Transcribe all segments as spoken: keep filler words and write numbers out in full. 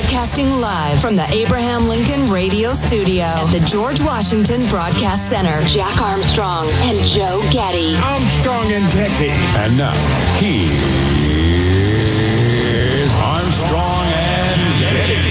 Broadcasting live from the Abraham Lincoln Radio Studio at the George Washington Broadcast Center. Jack Armstrong and Joe Getty. Armstrong and Getty. And now, here's Armstrong and Getty.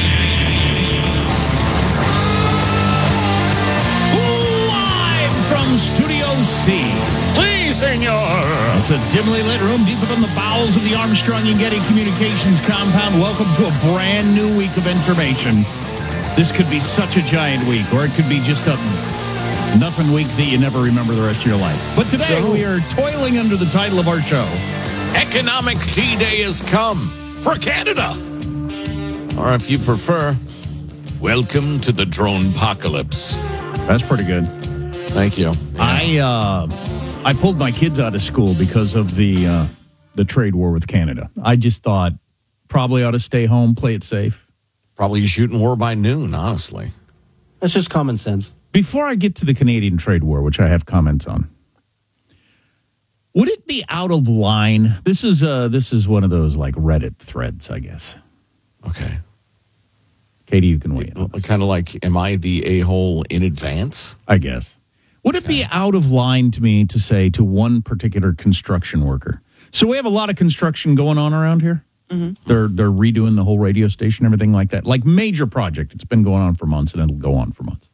Live from Studio C. Please, senor. It's a dimly lit room deep within the bowels of the Armstrong and Getty Communications compound. Welcome to a brand new week of information. This could be such a giant week, or it could be just a nothing week that you never remember the rest of your life. But today so, we are toiling under the title of our show. Economic D-Day has come for Canada. Or if you prefer, welcome to the drone apocalypse. That's pretty good. Thank you. Yeah. I uh, I pulled my kids out of school because of the uh, the trade war with Canada. I just thought probably ought to stay home, play it safe. Probably shooting war by noon, honestly. That's just common sense. Before I get to the Canadian trade war, which I have comments on, would it be out of line? This is uh, this is one of those like Reddit threads, I guess. Okay. Katie, you can wait. Kind of like, am I the a-hole in advance? I guess. Would it okay. be out of line to me to say to one particular construction worker? So we have a lot of construction going on around here. Mm-hmm. They're they're redoing the whole radio station, everything like that. Like major project. It's been going on for months, and it'll go on for months.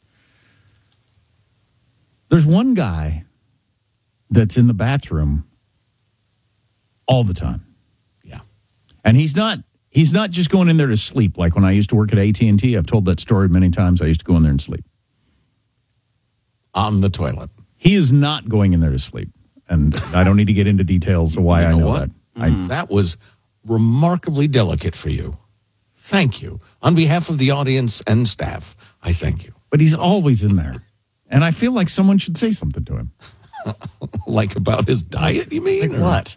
There's one guy that's in the bathroom all the time. Yeah. And he's not he's not just going in there to sleep like when I used to work at A T and T. I've told that story many times. I used to go in there and sleep. On the toilet. He is not going in there to sleep. And I don't need to get into details of why you know I know what? that. Mm, I, that was remarkably delicate for you. Thank you. On behalf of the audience and staff, I thank you. But he's always in there. And I feel like someone should say something to him. Like about his diet, you mean? Like what?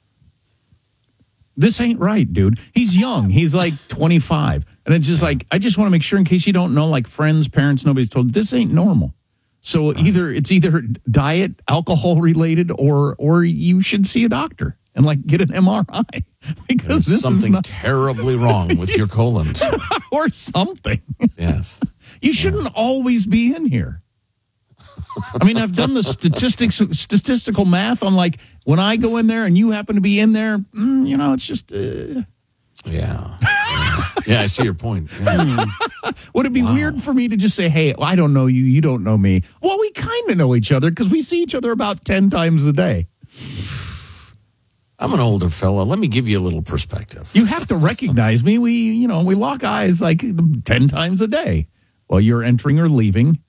This ain't right, dude. He's young. He's like twenty-five. And it's just like, I just want to make sure in case you don't know, like friends, parents, nobody's told, this ain't normal. So right. either it's either diet, alcohol related, or or you should see a doctor and like get an M R I. Because There's this something is not... terribly wrong with your colons. Or something. Yes. You shouldn't yeah. always be in here. I mean, I've done the statistics, statistical math on like when I go in there and you happen to be in there, mm, you know, it's just. Uh... Yeah. yeah. Yeah, I see your point. Yeah. Would it be wow. weird for me to just say, hey, I don't know you, you don't know me? Well, we kind of know each other because we see each other about ten times a day. I'm an older fella. Let me give you a little perspective. You have to recognize me. We, you know, we lock eyes like ten times a day while you're entering or leaving.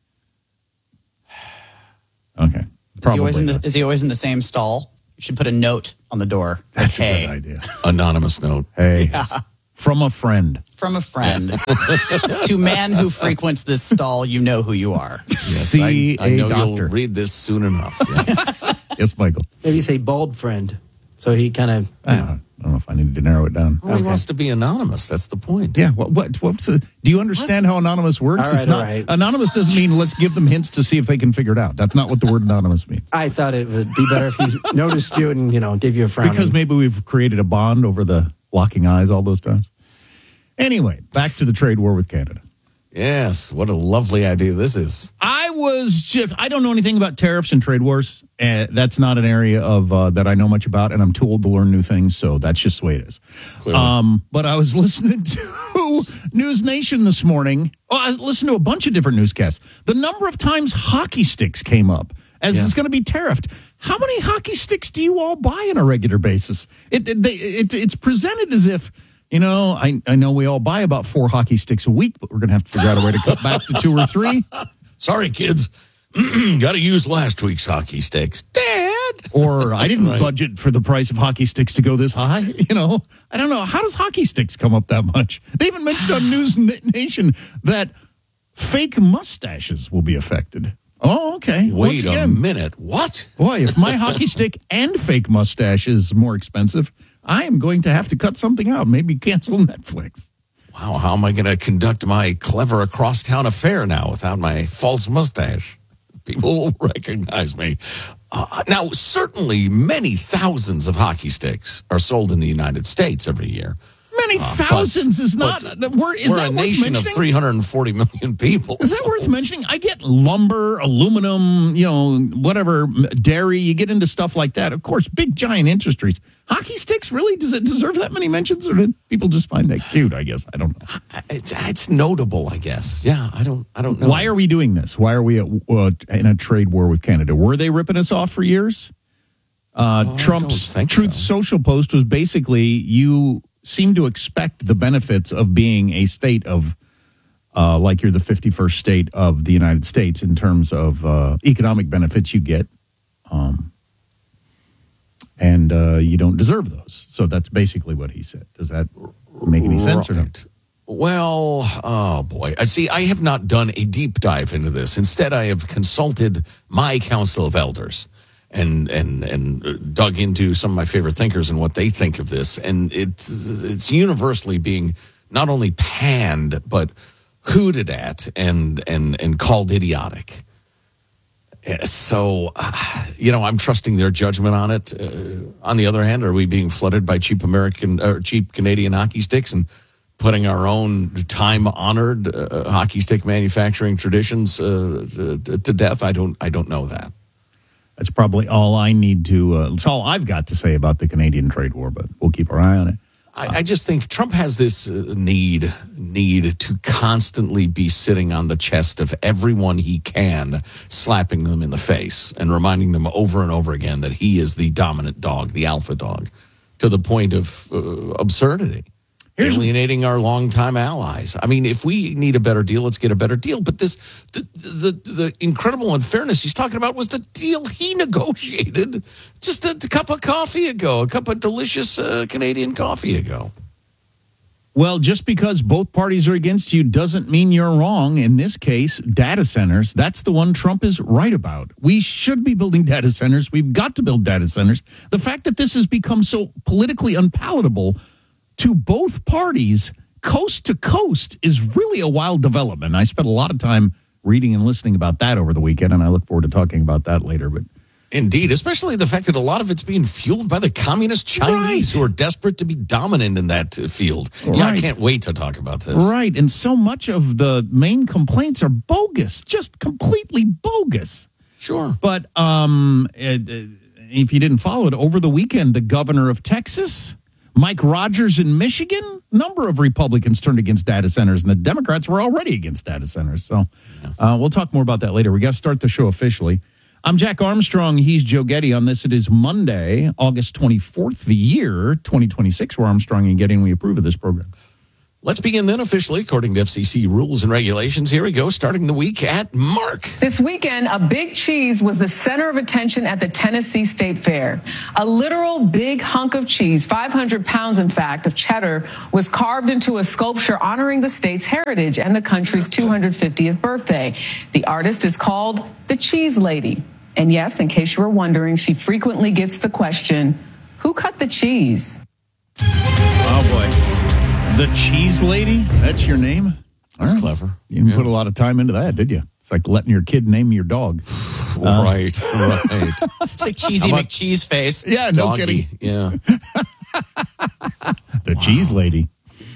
Okay. Is he, always in the, is he always in the same stall? You should put a note on the door. That's hey. a good idea. Anonymous note. Hey. Yeah. From a friend. From a friend. To man who frequents this stall, you know who you are. Yes, See I, I know doctor. You'll read this soon enough. Yes, yes Michael. Maybe say bald friend. So he kind of... I, I don't know if I need to narrow it down. Well, okay. He wants to be anonymous. That's the point. Yeah. What? what what's the, do you understand what? how anonymous works? All right, it's not, all right. Anonymous doesn't mean let's give them hints to see if they can figure it out. That's not what the word anonymous means. I thought it would be better if he noticed you and, you know, gave you a frown. Because maybe we've created a bond over the locking eyes all those times. Anyway, back to the trade war with Canada. Yes, what a lovely idea this is. I was just, I don't know anything about tariffs and trade wars. Uh, that's not an area of uh, that I know much about, and I'm too old to learn new things, so that's just the way it is. Um, but I was listening to News Nation this morning. Oh, I listened to a bunch of different newscasts. The number of times hockey sticks came up as yeah. it's going to be tariffed. How many hockey sticks do you all buy on a regular basis? It, it, they, it It's presented as if, you know, I, I know we all buy about four hockey sticks a week, but we're going to have to figure out a way to cut back to two or three. Sorry, kids. Got to use last week's hockey sticks. Dad! Or I didn't right. budget for the price of hockey sticks to go this high. You know, I don't know. How does hockey sticks come up that much? They even mentioned on News Nation that fake mustaches will be affected. Oh, okay. Wait a minute. What? Boy, if my hockey stick and fake mustache is more expensive, I am going to have to cut something out. Maybe cancel Netflix. Wow, how am I going to conduct my clever across-town affair now without my false mustache? People will recognize me. Uh, now, certainly many thousands of hockey sticks are sold in the United States every year. Many Uh, thousands but- is not. but The word is we're that a worth nation of mentioning? three hundred forty million people. Is that worth mentioning? I get lumber, aluminum, you know, whatever, m- dairy. You get into stuff like that. Of course, big giant industries. Hockey sticks, really? Does it deserve that many mentions, or did people just find that cute? I guess I don't know. It's, it's notable, I guess. Yeah, I don't. I don't know. Why are we doing this? Why are we at, uh, in a trade war with Canada? Were they ripping us off for years? Uh, Oh, I Trump's don't think Truth so. Social post was basically you seem to expect the benefits of being a state of, uh, like you're the fifty-first state of the United States in terms of uh, economic benefits you get. Um, and uh, you don't deserve those. So that's basically what he said. Does that make any sense or not? Right. Well, oh boy. I see. I have not done a deep dive into this. Instead, I have consulted my council of elders and and and dug into some of my favorite thinkers and what they think of this. And it's it's universally being not only panned but hooted at and and and called idiotic. So, uh, you know, I'm trusting their judgment on it. Uh, on the other hand, are we being flooded by cheap American or cheap Canadian hockey sticks and putting our own time-honored uh, hockey stick manufacturing traditions uh, to, to death? I don't. I don't know that. That's probably all I need to. Uh, it's all I've got to say about the Canadian trade war, but we'll keep our eye on it. I, I just think Trump has this uh, need need to constantly be sitting on the chest of everyone he can, slapping them in the face and reminding them over and over again that he is the dominant dog, the alpha dog, to the point of uh, absurdity. Here's- Alienating our longtime allies. I mean, if we need a better deal, let's get a better deal. But this, the the, the incredible unfairness he's talking about was the deal he negotiated just a, a cup of coffee ago, a cup of delicious uh, Canadian coffee ago. Well, just because both parties are against you doesn't mean you're wrong. In this case, data centers, that's the one Trump is right about. We should be building data centers. We've got to build data centers. The fact that this has become so politically unpalatable to both parties, coast to coast, is really a wild development. I spent a lot of time reading and listening about that over the weekend, and I look forward to talking about that later. But Indeed, especially the fact that a lot of it's being fueled by the communist Chinese Right. who are desperate to be dominant in that uh, field. Yeah, I Right. can't wait to talk about this. right, and so much of the main complaints are bogus, just completely bogus. Sure. But um, it, it- if you didn't follow it, over the weekend, the governor of Texas, Mike Rogers in Michigan, a number of Republicans turned against data centers, and the Democrats were already against data centers. So uh, we'll talk more about that later. We got to start the show officially. I'm Jack Armstrong. He's Joe Getty. On this, it is Monday, August twenty-fourth, the year twenty twenty-six. We're Armstrong and Getty, and we approve of this program. Let's begin then officially, according to F C C rules and regulations. Here we go, starting the week at Mark. This weekend, a big cheese was the center of attention at the Tennessee State Fair. A literal big hunk of cheese, five hundred pounds, in fact, of cheddar, was carved into a sculpture honoring the state's heritage and the country's two hundred fiftieth birthday. The artist is called the Cheese Lady. And yes, in case you were wondering, she frequently gets the question, who cut the cheese? Oh, boy. The Cheese Lady? That's your name? That's All clever. You didn't Yeah. put a lot of time into that, did you? It's like letting your kid name your dog. right, right. It's like cheesy How about- McCheese face. Yeah, no Doggy, kidding. yeah. The Cheese Lady.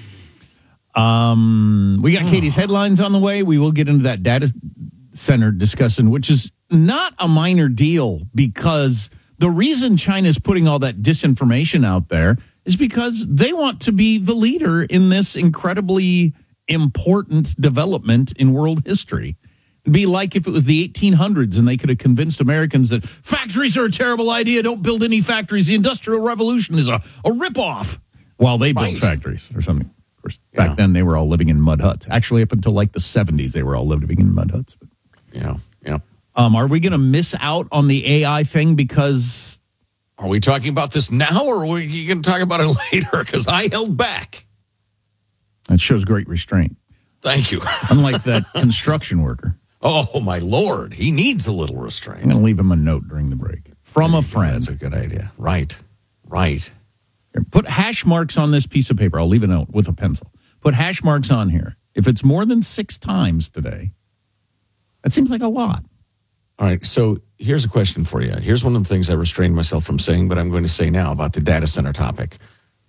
Um, we got Katie's headlines on the way. We will get into that data center discussion, which is not a minor deal, because the reason China's putting all that disinformation out there is because they want to be the leader in this incredibly important development in world history. It'd be like if it was the eighteen hundreds and they could have convinced Americans that factories are a terrible idea. Don't build any factories. The Industrial Revolution is a, a ripoff while they built Right. factories or something. Of course, back Yeah. then they were all living in mud huts. Actually, up until like the seventies, they were all living in mud huts. But, Yeah, yeah. um, are we going to miss out on the A I thing because Are we talking about this now, or are we going to talk about it later? Because I held back. that shows great restraint? Thank you. Unlike that construction worker. Oh, my Lord. He needs a little I'm restraint. going to leave him a note during the break from a friend. That's a good idea. Right, right. Here, put hash marks on this piece of paper. I'll leave a note with a pencil. Put hash marks on here. If it's more than six times today, that seems like a lot. All right, so here's a question for you. Here's one of the things I restrained myself from saying, but I'm going to say now about the data center topic.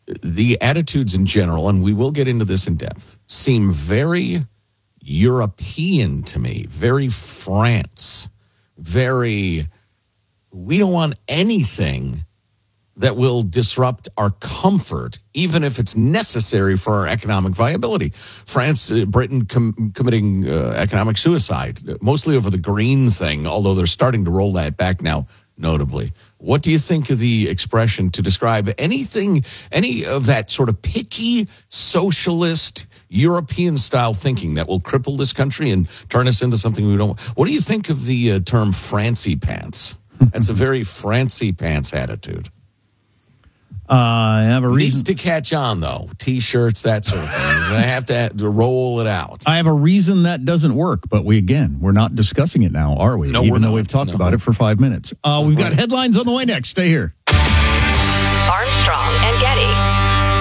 the attitudes in general, and we will get into this in depth, seem very European to me, very France, very, we don't want anything that will disrupt our comfort, even if it's necessary for our economic viability. France, uh, Britain com- committing uh, economic suicide, mostly over the green thing, although they're starting to roll that back now, notably. What do you think of the expression to describe anything, any of that sort of picky, socialist, European-style thinking that will cripple this country and turn us into something we don't want? What do you think of the uh, term Francie pants? That's a very Francie pants attitude. Uh, I have a reason. Needs to catch on, though. T-shirts, that sort of thing. You're going to have to, to roll it out. I have a reason that doesn't work, but we, again, we're not discussing it now, are we? No, Even we're though not. we've talked No. about it for five minutes. Uh, we've got headlines on the way next. Stay here. Armstrong and Getty.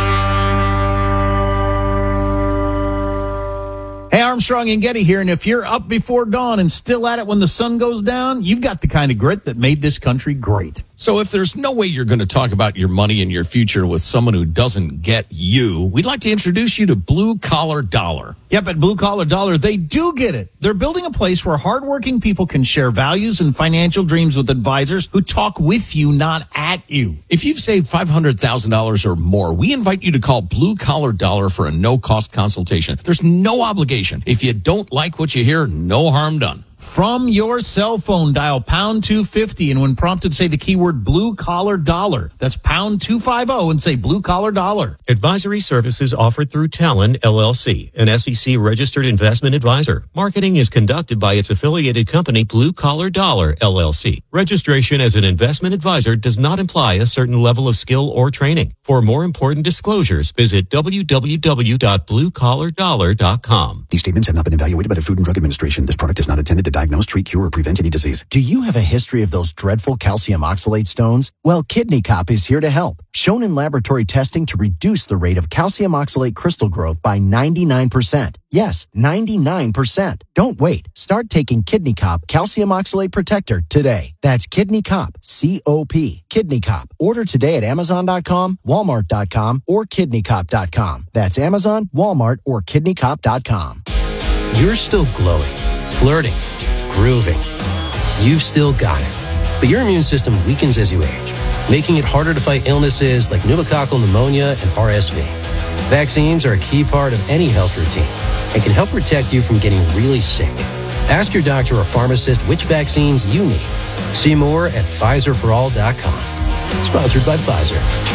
Hey, Armstrong and Getty here, and if you're up before dawn and still at it when the sun goes down, you've got the kind of grit that made this country great. So if there's no way you're going to talk about your money and your future with someone who doesn't get you, we'd like to introduce you to Blue Collar Dollar. Yep, at Blue Collar Dollar, they do get it. They're building a place where hardworking people can share values and financial dreams with advisors who talk with you, not at you. If you've saved five hundred thousand dollars or more, we invite you to call Blue Collar Dollar for a no-cost consultation. There's no obligation. If you don't like what you hear, no harm done. From your cell phone, dial pound two fifty, and when prompted, say the keyword Blue Collar Dollar. That's pound two fifty and say Blue Collar Dollar. Advisory services offered through Talon, L L C, an S E C-registered investment advisor. Marketing is conducted by its affiliated company, Blue Collar Dollar, L L C. Registration as an investment advisor does not imply a certain level of skill or training. For more important disclosures, visit w w w dot blue collar dollar dot com. These statements have not been evaluated by the Food and Drug Administration. This product is not intended to diagnose, treat, cure, or prevent any disease. Do you have a history of those dreadful calcium oxalate stones? Well, Kidney Cop is here to help. Shown in laboratory testing to reduce the rate of calcium oxalate crystal growth by ninety-nine percent. Yes, ninety-nine percent. Don't wait. Start taking Kidney Cop Calcium Oxalate Protector today. That's Kidney Cop, C O P. Kidney Cop. Order today at amazon dot com, walmart dot com, or kidney cop dot com. That's Amazon, Walmart, or kidney cop dot com. You're still glowing, flirting, grooving. You've still got it. But your immune system weakens as you age, making it harder to fight illnesses like pneumococcal pneumonia and R S V. Vaccines are a key part of any health routine and can help protect you from getting really sick. Ask your doctor or pharmacist which vaccines you need. See more at Pfizer for all dot com. Sponsored by Pfizer.